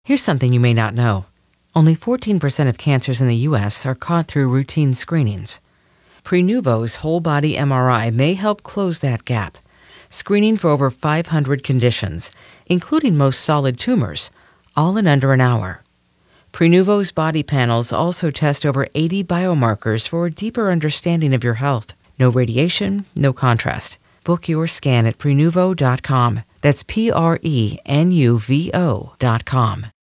Here's something you may not know. Only 14% of cancers in the U.S. are caught through routine screenings. Prenuvo's whole-body MRI may help close that gap, screening for over 500 conditions, including most solid tumors, all in under an hour. Prenuvo's body panels also test over 80 biomarkers for a deeper understanding of your health. No radiation, no contrast. Book your scan at Prenuvo.com. That's Prenuvo.com.